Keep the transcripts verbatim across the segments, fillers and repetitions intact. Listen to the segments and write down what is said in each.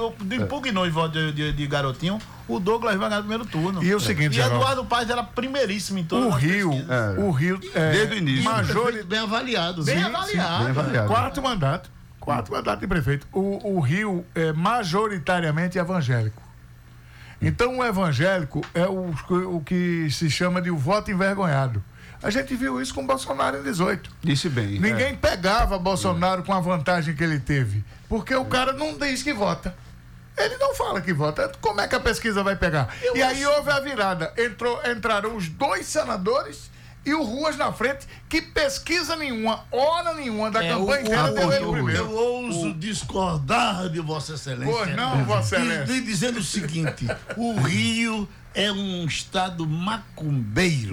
eu impugnou em voto de, de, de Garotinho, o Douglas vai ganhar o primeiro turno. E o seguinte, E Geraldo, Eduardo Paes era primeiríssimo em todas o as Rio, pesquisas. o Rio, é, Desde o início. majori- Bem avaliado. Bem sim, avaliado. sim, Bem avaliado. quarto mandato, quarto mandato de prefeito. O, o Rio é majoritariamente evangélico. Então o evangélico é o, o que se chama de o voto envergonhado. A gente viu isso com Bolsonaro em dezoito. Disse bem. Ninguém pegava Bolsonaro com a vantagem que ele teve, porque o cara não diz que vota. Ele não fala que vota. Como é que a pesquisa vai pegar? Eu e aí acho... houve a virada. Entrou, entraram os dois senadores e o Ruas na frente, que pesquisa nenhuma, hora nenhuma da É, campanha o- inteira o- deu ele o- primeiro. Eu ouso discordar de Vossa Excelência. Pois não, Vossa Excelência. Lhe dizendo o seguinte: o Rio é um estado macumbeiro.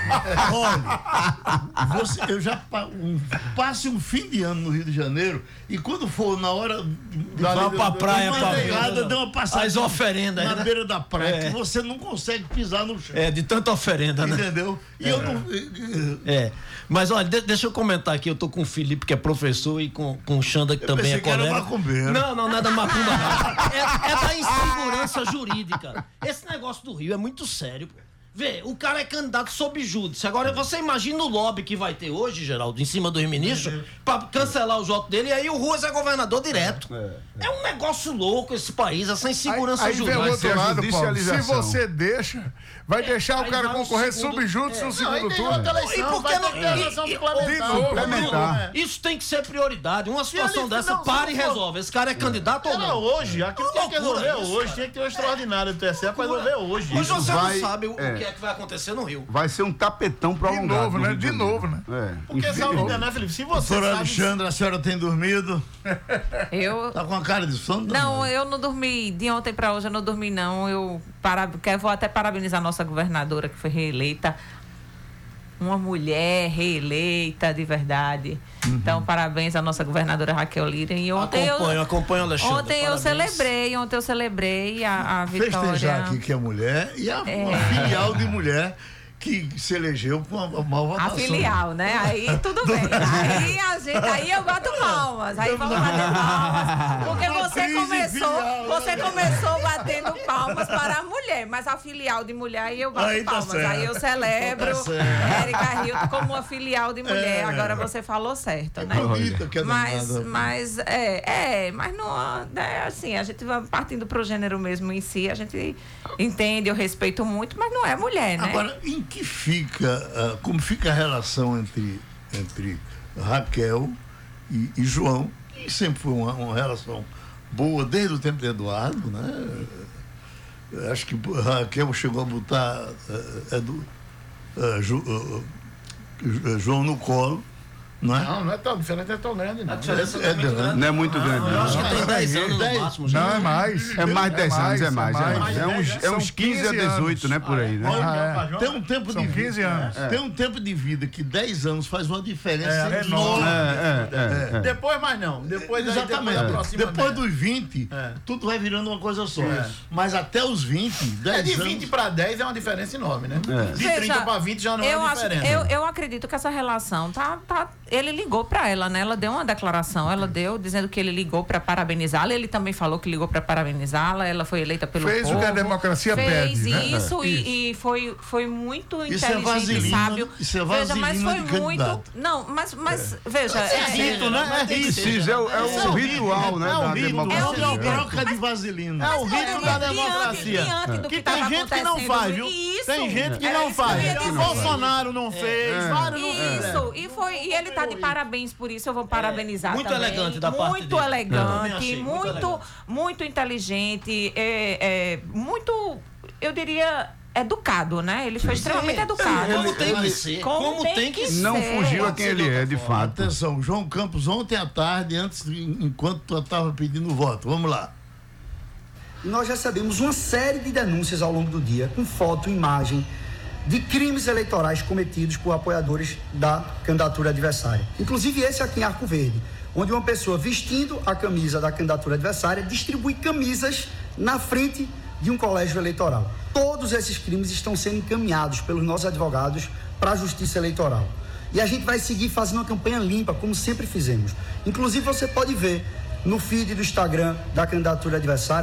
Olha, você, eu já pa, um, passe um fim de ano no Rio de Janeiro e quando for na hora de Vá pra praia uma pra ver, pegada, né? dê uma passada As oferendas, na né? beira da praia, É. que você não consegue pisar no chão. É, de tanta oferenda, né? Entendeu? E eu não. É, mas olha, de- deixa eu comentar aqui, eu tô com o Felipe, que é professor, e com, com o Xanda, que Eu também pensei é que era colega. macumbeiro. Não, não, não é da macumba, não. É, é da insegurança jurídica. Esse negócio do Rio é muito sério, pô. Vê, o cara é candidato sob júdice. Agora, você imagina o lobby que vai ter hoje, Geraldo, em cima dos ministros, pra cancelar os votos dele, e aí o Ruas é governador direto. É, é um negócio louco esse país, essa insegurança Aí, aí vem o jurídica. outro ser a lado, Paulo. Se judicialização. você deixa, vai deixar o aí cara vai no concorrer segundo- subjúdice no é. Não, segundo aí tem turno. outra E eleição, por que vai não- ter que ter e- eleição e- suplementar. de novo, complementar. Isso tem que ser prioridade. Uma situação ele- dessa, não, se para e não for- resolve. Esse cara é candidato ou Era não? hoje, aquilo tinha que loucura resolver isso, hoje, cara. tinha que ter um extraordinário do T S E para resolver hoje. Hoje Isso você vai- não sabe o, é. o que é que vai acontecer no Rio. Vai ser um tapetão De prolongado. novo, no né? Rio De Janeiro. novo, né? É. Porque essa vida, né, Felipe? Se você Doutora sabe... Alexandra, a senhora tem dormido? Eu. Tá com a cara de sono? Não, eu não dormi. De ontem para hoje eu não dormi, não. Eu para, quero, vou até parabenizar a nossa governadora, que foi reeleita. Uma mulher reeleita de verdade. Uhum. Então, parabéns à nossa governadora Raquel Lira. E ontem Acompanho, eu, acompanho, Alexandre. ontem eu Parabéns. celebrei, ontem eu celebrei a, a vitória. Festejar aqui que é mulher e a É. uma filial de mulher que se elegeu com uma, uma A votação. filial, né? Aí tudo bem. Aí, a gente, aí eu bato palmas. Aí vamos bater palmas. Porque você Matriz e começou, filial, você né? começou batendo palmas para a mulher, mas a filial de mulher aí eu bato Aí tá palmas. certo. Aí eu celebro Tá certo. Érica Hilton como uma filial de mulher. É. Agora você falou certo, né? Bonita que é Mas, danada. mas é, é, mas não, né, assim, a gente vai partindo pro gênero mesmo em si, a gente entende, eu respeito muito, mas não é mulher, né? Agora, em que fica, ah, como fica a relação entre, entre Raquel e, e João, que sempre foi uma, uma relação boa desde o tempo de Eduardo, né? Eu acho que Raquel chegou a botar ah, Edu, ah, Ju- ah, ah, João no colo, não é? Não, não é tão diferente, é tão grande, não. A diferença É, não é muito é, grande. Não é muito grande. Eu acho que não. tem dez anos no dez, máximo. já. Não, é mais. É mais de dez anos, é mais. É, mais. mais. é uns, é São uns quinze a dezoito, né? Por aí, né? Ah, é. Tem um tempo São de vida, quinze anos. Tem um tempo de vida que dez anos faz uma diferença É, é enorme. enorme. É, é, é, é. Depois mais não. Depois daí, Exatamente. Depois, da próxima Depois meta. dos vinte, É. tudo vai virando uma coisa só. É. Mas até os vinte, dez É de anos. vinte para dez é uma diferença enorme, né? É. De Veja, trinta para vinte já não é eu uma acho- diferença. eu, eu acredito que essa relação tá, tá. Ele ligou pra ela, né? Ela deu uma declaração, ela deu dizendo que ele ligou pra parabenizá-la. Ele também falou que ligou pra parabenizá-la. Ela foi eleita pelo Fez o povo. que a democracia fez pede, né? isso, É. E, e foi, foi muito Isso é inteligente e vaselina- sábio. isso é Veja, mas vaselina foi de muito. candidato. Não, mas, mas veja. É é- rito, né? É rito. Precisa, é, o- é o ritual, né? É o Da rito, É democracia. uma rito. troca de vaselina. É o Mas, rito olha, da diante- democracia. diante do Que que tem tava gente que não acontecendo, faz, viu? isso. Tem gente que Era não isso que eu faz. ia dizer. Bolsonaro não fez, vários não fizeram. Isso, e foi, e ele tá de parabéns por isso, eu vou parabenizar muito também. elegante da parte Muito dele. É. Também elegante, achei, muito muito, elegante. muito inteligente, é, é, muito, eu diria, educado, né? Ele foi extremamente educado. Como tem que ser. Como tem que ser. Não fugiu a quem ele é, de fato. Atenção, João Campos, ontem à tarde, antes, de- enquanto tu estava pedindo voto. Vamos lá. E nós recebemos uma série de denúncias ao longo do dia, com foto, imagem, de crimes eleitorais cometidos por apoiadores da candidatura adversária. Inclusive esse aqui em Arco Verde, onde uma pessoa vestindo a camisa da candidatura adversária distribui camisas na frente de um colégio eleitoral. Todos esses crimes estão sendo encaminhados pelos nossos advogados para a Justiça Eleitoral. E a gente vai seguir fazendo uma campanha limpa, como sempre fizemos. Inclusive você pode ver no feed do Instagram da candidatura adversária